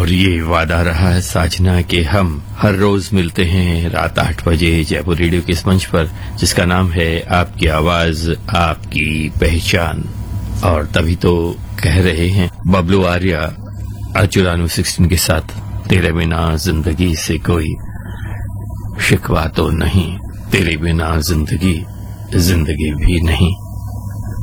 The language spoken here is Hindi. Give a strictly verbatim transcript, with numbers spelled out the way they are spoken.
और ये वादा रहा है साजना कि हम हर रोज मिलते हैं रात आठ बजे जयपुर रेडियो के इस मंच पर, जिसका नाम है आपकी आवाज आपकी पहचान। और तभी तो कह रहे हैं बबलू आर्या अर्जुलानु सिक्सटीन के साथ, तेरे बिना जिंदगी से कोई शिकवा तो नहीं, तेरे बिना जिंदगी जिंदगी भी नहीं।